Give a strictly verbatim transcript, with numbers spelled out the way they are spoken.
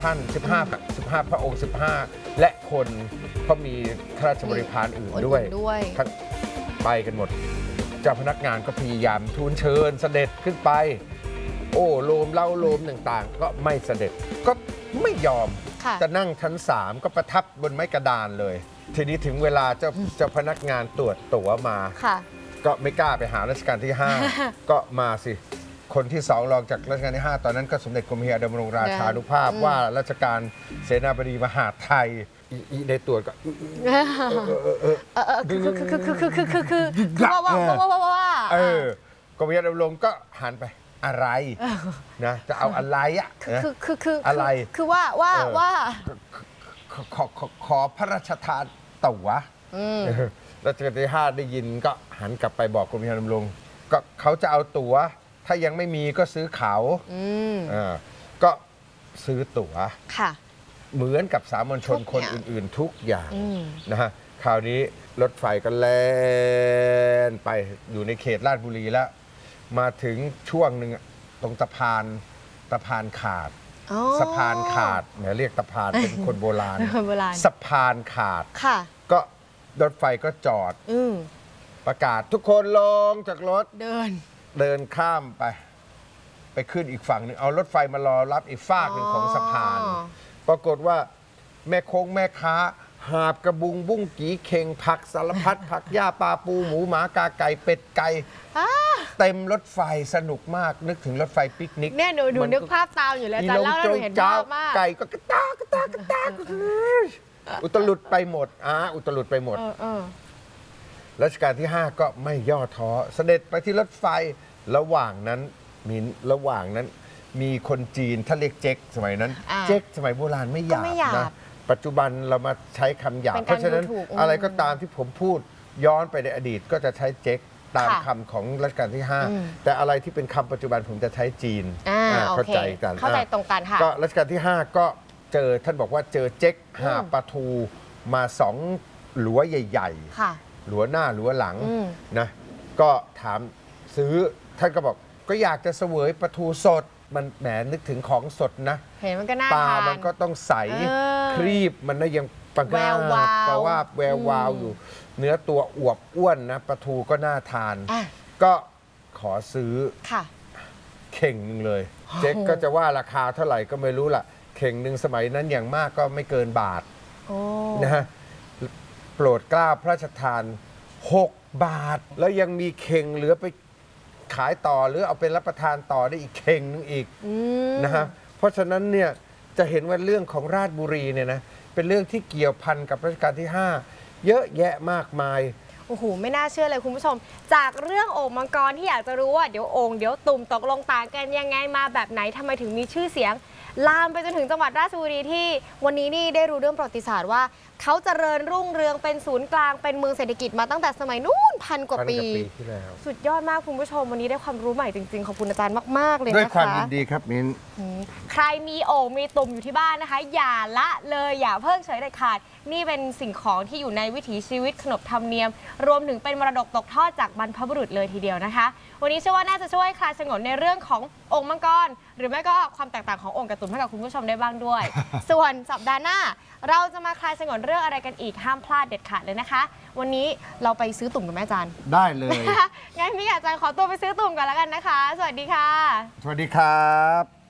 ท่านสิบห้า สิบห้าพระองค์สิบห้าและคนเขามีข้าราชบริพารอื่นด้วยทั้งไปกันหมดเจ้าพนักงานก็พยายามทูลเชิญเสด็จขึ้นไปโอ้โลมเล่าโลมต่างๆก็ไม่เสด็จก็ไม่ยอมจะนั่งชั้นสามก็ประทับบนไม้กระดานเลยทีนี้ถึงเวลาเจ้าเจ้าพนักงานตรวจตั๋วมาก็ไม่กล้าไปหารัชกาลที่ห้าก็มาสิคนที่สองรองจากรัชกาลที่ห้าตอนนั้นก็สมเด็จกรมพระยาดำรงราชานุภาพว่าราชการเสนาบดีมหาดไทยในตรวจก็คือคือคือคือคือคือคือคือว่าว่าว่าว่าเออกรมพระยาดำรงก็หันไปอะไรนะจะเอาอะไรอ่ะคือคือคืออะไรคือว่าว่าว่าขอขอพระราชทานตั๋วรัชกาลที่ห้าได้ยินก็หันกลับไปบอกกรมพระยาดำรงก็เขาจะเอาตั๋วถ้ายังไม่มีก็ซื้อเขาก็ซื้อตั๋วเหมือนกับสามัญชนคนอื่นๆทุกอย่างนะฮะคราวนี้รถไฟก็แล่นไปอยู่ในเขตราชบุรีแล้วมาถึงช่วงหนึ่งตรงสะพานสะพานขาดสะพานขาดเนี่ยเรียกสะพานเป็นคนโบราณสะพานขาดก็รถไฟก็จอดประกาศทุกคนลงจากรถเดินเดินข้ามไปไปขึ้นอีกฝั่งหนึ่งเอารถไฟมารอรับอีกฝากหนึ่งของสะพานปรากฏว่าแม่คงแม่ค้าหาบกระบุงบุ้งกีเข่งผักสารพัดผักหญ้าปลาปูหมูหมากาไก่เป็ดไก่เต็มรถไฟสนุกมากนึกถึงรถไฟปิกนิกเนี่ยหนูดูนึกภาพตามอยู่แล้วจะเล่าแล้วหนูเห็นภาพมากไก่ก็กระตากกระตากกระตากอุตลุดไปหมดอ่าอุตลุดไปหมดรัชกาลที่ห้าก็ไม่ย่อท้อเสด็จไปที่รถไฟระหว่างนั้นมีระหว่างนั้นมีคนจีนถ้าเรียกเจ๊กสมัยนั้นเจ๊กสมัยโบราณไม่หยาบนะปัจจุบันเรามาใช้คำหยาบเพราะฉะนั้นอะไรก็ตามที่ผมพูดย้อนไปในอดีตก็จะใช้เจ๊กตามคำของรัชกาลที่ห้าแต่อะไรที่เป็นคำปัจจุบันผมจะใช้จีนเข้าใจกันเข้าใจตรงกันค่ะก็รัชกาลที่ห้าก็เจอท่านบอกว่าเจอเจ๊กหาปลาทูมาสองหลัวใหญ่ๆหลัวหน้าหลัวหลังนะก็ถามซื้อท่านก็บอกก็อยากจะเสวยปลาทูสดมันแหมนึกถึงของสดนะเห็นมันก็น่าทานปลามันก็ต้องใสครีบมันนะยังปังแวววาวแปลว่าแวววาวอยู่เนื้อตัวอวบอ้วนนะปลาทูก็น่าทานก็ขอซื้อเข่งหนึ่งเลยเจ๊กก็จะว่าราคาเท่าไหร่ก็ไม่รู้ล่ะเข่งหนึ่งสมัยนั้นอย่างมากก็ไม่เกินบาทนะฮะโปรดเกล้าพระราชทานหกบาทแล้วยังมีเข่งเหลือไปขายต่อหรือเอาไปรับประทานต่อได้อีกเข่งนึงอีกนะฮะเพราะฉะนั้นเนี่ยจะเห็นว่าเรื่องของราชบุรีเนี่ยนะเป็นเรื่องที่เกี่ยวพันกับรัชกาลที่ห้าเยอะแยะมากมายโอ้โหไม่น่าเชื่อเลยคุณผู้ชมจากเรื่องโอ่งมังกรที่อยากจะรู้ว่าเดี๋ยวโอ่งเดี๋ยวตุ่มตกลงต่างกันยังไงมาแบบไหนทำไมถึงมีชื่อเสียงลามไปจนถึงจังหวัดราชบุรีที่วันนี้นี่ได้รู้เรื่องประวัติศาสตร์ว่าเขาเจริญรุ่งเรืองเป็นศูนย์กลางเป็นเมืองเศรษฐกิจมาตั้งแต่สมัยนู้นพันกว่าปีที่แล้วสุดยอดมากคุณผู้ชมวันนี้ได้ความรู้ใหม่จริงๆขอบคุณอาจารย์มากๆเลยนะคะด้วยความยินดีครับมิ้นใครมีโอ่งมีตุ่มอยู่ที่บ้านนะคะอย่าละเลยอย่าเพิ่งเฉยเด็ดขาดนี่เป็นสิ่งของที่อยู่ในวิถีชีวิตขนบธรรมเนียมรวมถึงเป็นมรดกตกทอดจากบรรพบุรุษเลยทีเดียวนะคะวันนี้เชื่อว่าน่าจะช่วยคลายฉงนในเรื่องของโอ่งมังกรหรือไม่ก็ความแตกต่างของโอ่งกับตุ่มให้กับคุณผู้ชมได้บ้างด้วย ส่วนสัปดาห์หน้าเราจะมาคลายฉงนเรื่องอะไรกันอีกห้ามพลาดเด็ดขาดเลยนะคะวันนี้เราไปซื้อตุ่มกันไหมอาจารย์ได้เลยงั้นพี่อาจารย์ขอตัวไปซื้อตุ่มก่อนแล้วกันนะคะสวัสดีค่ะสวัสดีครับ